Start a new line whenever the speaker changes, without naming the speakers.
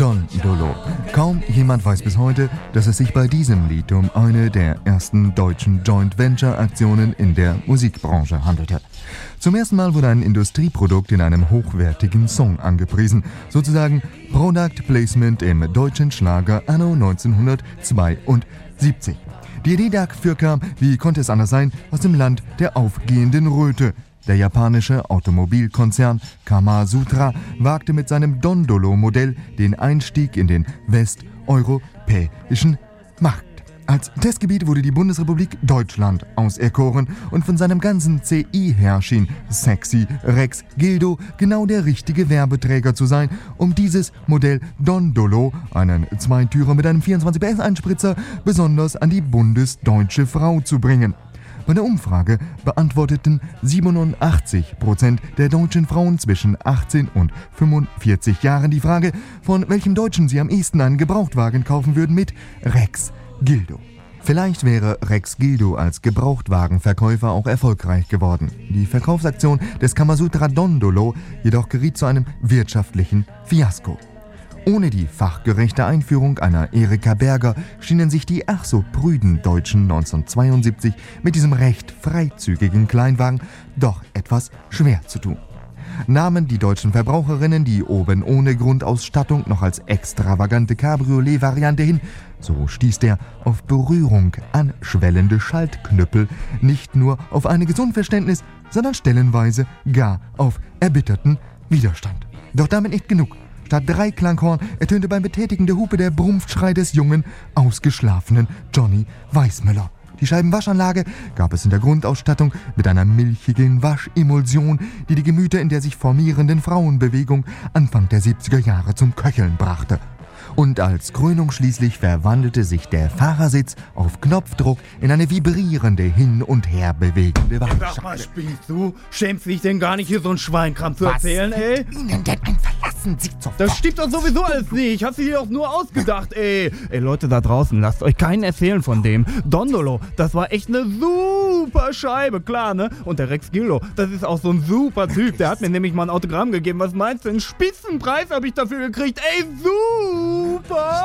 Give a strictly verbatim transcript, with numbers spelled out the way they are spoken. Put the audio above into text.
Don Dolo. Kaum jemand weiß bis heute, dass es sich bei diesem Lied um eine der ersten deutschen Joint-Venture-Aktionen in der Musikbranche handelte. Zum ersten Mal wurde ein Industrieprodukt in einem hochwertigen Song angepriesen, sozusagen Product Placement im deutschen Schlager anno neunzehnhundertzweiundsiebzig. Die Idee dafür kam, wie konnte es anders sein, aus dem Land der aufgehenden Röte. Der japanische Automobilkonzern Kamasutra wagte mit seinem Dondolo-Modell den Einstieg in den westeuropäischen Markt. Als Testgebiet wurde die Bundesrepublik Deutschland auserkoren und von seinem ganzen C I her schien Sexy Rex Gildo genau der richtige Werbeträger zu sein, um dieses Modell Dondolo, einen Zweitürer mit einem vierundzwanzig P S Einspritzer, besonders an die bundesdeutsche Frau zu bringen. Bei der Umfrage beantworteten siebenundachtzig Prozent der deutschen Frauen zwischen achtzehn und fünfundvierzig Jahren die Frage, von welchem Deutschen sie am ehesten einen Gebrauchtwagen kaufen würden, mit Rex Gildo. Vielleicht wäre Rex Gildo als Gebrauchtwagenverkäufer auch erfolgreich geworden. Die Verkaufsaktion des Kamasutra Dondolo jedoch geriet zu einem wirtschaftlichen Fiasko. Ohne die fachgerechte Einführung einer Erika Berger schienen sich die ach so prüden Deutschen neunzehnhundertzweiundsiebzig mit diesem recht freizügigen Kleinwagen doch etwas schwer zu tun. Nahmen die deutschen Verbraucherinnen die oben ohne Grundausstattung noch als extravagante Cabriolet-Variante hin, so stieß der auf Berührung anschwellende Schaltknüppel nicht nur auf einiges Unverständnis, sondern stellenweise gar auf erbitterten Widerstand. Doch damit nicht genug. Statt drei Klanghorn ertönte beim Betätigen der Hupe der Brumpfschrei des jungen, ausgeschlafenen Johnny Weissmüller. Die Scheibenwaschanlage gab es in der Grundausstattung mit einer milchigen Waschemulsion, die die Gemüter in der sich formierenden Frauenbewegung Anfang der siebziger Jahre zum Köcheln brachte. Und als Krönung schließlich verwandelte sich der Fahrersitz auf Knopfdruck in eine vibrierende, hin und her bewegende Waschschale.
Sag mal, spielst du? Schämst dich denn gar nicht, hier so einen Schweinkram zu
Was
erzählen, ey?
Ihnen denn ein Verlassen Sie sofort.
Das stimmt doch sowieso alles nicht. Ich hab's dir doch nur ausgedacht, ey. Ey, Leute da draußen, lasst euch keinen erzählen von dem. Dondolo, das war echt eine super Scheibe, klar, ne? Und der Rex Gildo, das ist auch so ein super Typ. Der hat mir nämlich mal ein Autogramm gegeben. Was meinst du? Einen Spitzenpreis habe ich dafür gekriegt. Ey, super!